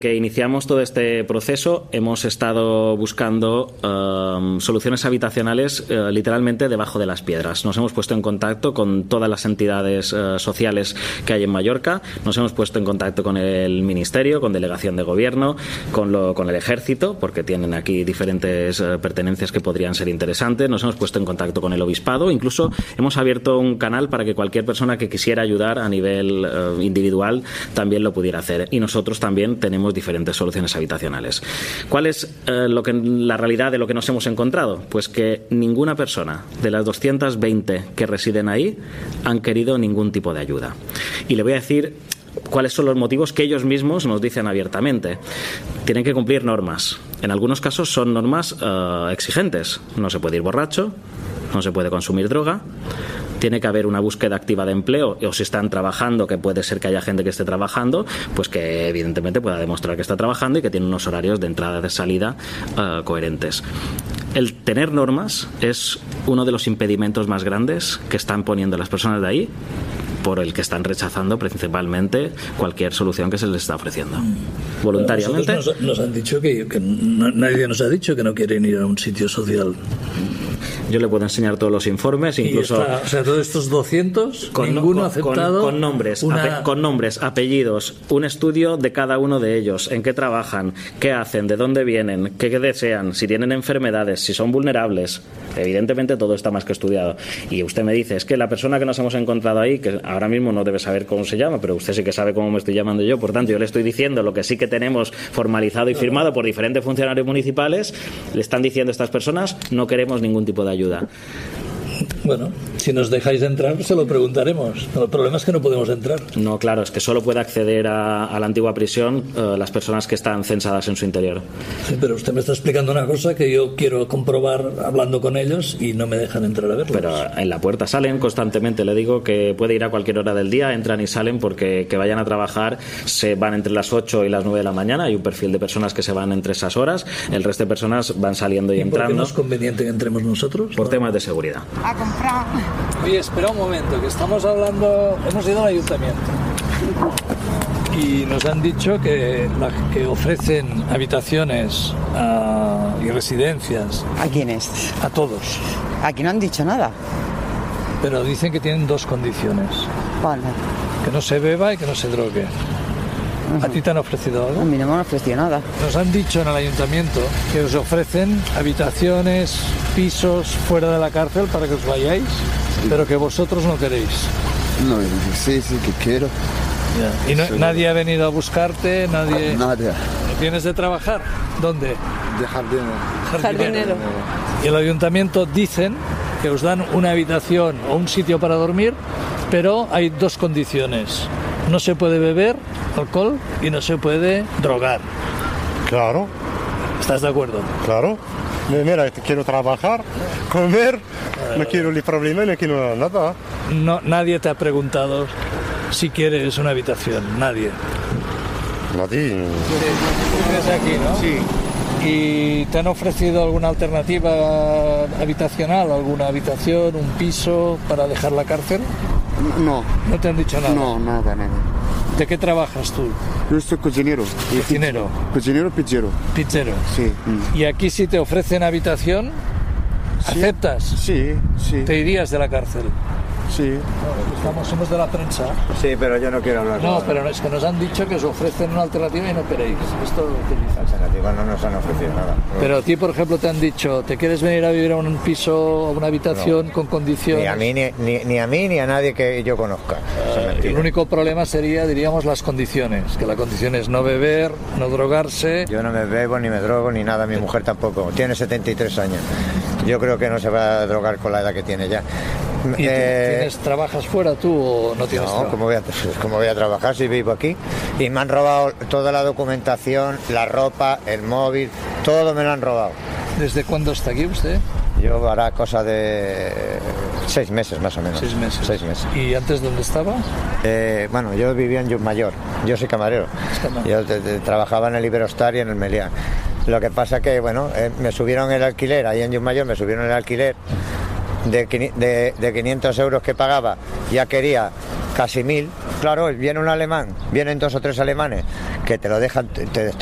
Que iniciamos todo este proceso hemos estado buscando soluciones habitacionales literalmente debajo de las piedras. Nos hemos puesto en contacto con todas las entidades sociales que hay en Mallorca, nos hemos puesto en contacto con el Ministerio, con Delegación de Gobierno, con el Ejército, porque tienen aquí diferentes pertenencias que podrían ser interesantes, nos hemos puesto en contacto con el Obispado, incluso hemos abierto un canal para que cualquier persona que quisiera ayudar a nivel individual también lo pudiera hacer, y nosotros también tenemos diferentes soluciones habitacionales. ¿Cuál es la realidad de lo que nos hemos encontrado? Pues que ninguna persona de las 220 que residen ahí han querido ningún tipo de ayuda. Y le voy a decir cuáles son los motivos que ellos mismos nos dicen abiertamente. Tienen que cumplir normas. En algunos casos son normas exigentes. No se puede ir borracho, no se puede consumir droga, tiene que haber una búsqueda activa de empleo, o si están trabajando, que puede ser que haya gente que esté trabajando, pues que evidentemente pueda demostrar que está trabajando y que tiene unos horarios de entrada y de salida coherentes. El tener normas es uno de los impedimentos más grandes que están poniendo las personas de ahí, por el que están rechazando principalmente cualquier solución que se les está ofreciendo voluntariamente. Nos han dicho que nadie nos ha dicho que no quieren ir a un sitio social. Yo le puedo enseñar todos los informes, incluso todos estos 200, ninguno ha aceptado con nombres, apellidos, un estudio de cada uno de ellos, en qué trabajan, qué hacen, de dónde vienen, qué desean, si tienen enfermedades, si son vulnerables. Evidentemente todo está más que estudiado. Y usted me dice, es que la persona que nos hemos encontrado ahí, que ahora mismo no debe saber cómo se llama, pero usted sí que sabe cómo me estoy llamando yo, por tanto yo le estoy diciendo lo que sí que tenemos formalizado y firmado por diferentes funcionarios municipales. Le están diciendo a estas personas, no queremos ningún tipo de ayuda. Bueno, si nos dejáis entrar, se lo preguntaremos. El problema es que no podemos entrar. No, claro, es que solo puede acceder a la antigua prisión las personas que están censadas en su interior. Sí, pero usted me está explicando una cosa que yo quiero comprobar hablando con ellos y no me dejan entrar a verlos. Pero en la puerta salen constantemente. Le digo que puede ir a cualquier hora del día, entran y salen, porque que vayan a trabajar se van entre las 8 y las 9 de la mañana. Hay un perfil de personas que se van entre esas horas. El resto de personas van saliendo y entrando. ¿Por qué no es conveniente que entremos nosotros? Por temas de seguridad. A comprar. Oye, espera un momento, que estamos hablando, hemos ido al ayuntamiento y nos han dicho que ofrecen habitaciones y residencias. ¿A quiénes? A todos. Aquí no han dicho nada. Pero dicen que tienen dos condiciones. Vale. Que no se beba y que no se drogue. ¿A ti te han ofrecido algo? A mí no me han ofrecido nada. Nos han dicho en el ayuntamiento que os ofrecen habitaciones, pisos fuera de la cárcel para que os vayáis, pero que vosotros no queréis. No, sí que quiero. Ya. ¿Y no, nadie ha venido a buscarte? Nadie. Nada. ¿Vienes de trabajar? ¿Dónde? De jardinero. Jardinero. Y el ayuntamiento dicen que os dan una habitación o un sitio para dormir, pero hay dos condiciones. No se puede beber alcohol y no se puede drogar. Claro. ¿Estás de acuerdo? Claro. Mira, quiero trabajar, comer, no quiero ni problema, no quiero nada. No, nadie te ha preguntado si quieres una habitación, nadie. Nadie. Vives aquí, ¿no? Sí. ¿Y te han ofrecido alguna alternativa habitacional, alguna habitación, un piso para dejar la cárcel? No. ¿No te han dicho nada? No, nada. ¿De qué trabajas tú? Yo soy cocinero. ¿Cocinero? Cocinero, pizzero. Pizzero. Sí. ¿Y aquí si te ofrecen habitación, aceptas? Sí. ¿Te irías de la cárcel? Sí. Somos de la prensa. Sí, pero yo no quiero hablar. No, pero es que nos han dicho que os ofrecen una alternativa y no queréis. Esto ¿qué dices? Alternativa no nos han ofrecido nada. Pero a ti, por ejemplo, te han dicho, ¿te quieres venir a vivir a un piso o una habitación con condiciones? Ni a mí ni a nadie que yo conozca. El único problema sería, diríamos, las condiciones. Que la condición es no beber, no drogarse. Yo no me bebo, ni me drogo, ni nada. Mi mujer tampoco. Tiene 73 años. Yo creo que no se va a drogar con la edad que tiene ya. ¿Y trabajas fuera tú o no tienes trabajo? No, ¿cómo voy a trabajar si vivo aquí? Y me han robado toda la documentación, la ropa, el móvil, todo me lo han robado. ¿Desde cuándo está aquí usted? Yo hará cosa de 6 meses más o menos. 6 meses. 6 meses. ¿Y antes dónde estaba? Bueno, yo vivía en Llucmayor. Yo soy camarero. Yo trabajaba en el Iberostar y en el Meliá. Lo que pasa que, bueno, me subieron el alquiler, ahí en Llucmayor me subieron el alquiler de 500 euros que pagaba, ya quería casi 1000. Claro, viene un alemán, vienen 2 o 3 alemanes que te lo dejan, te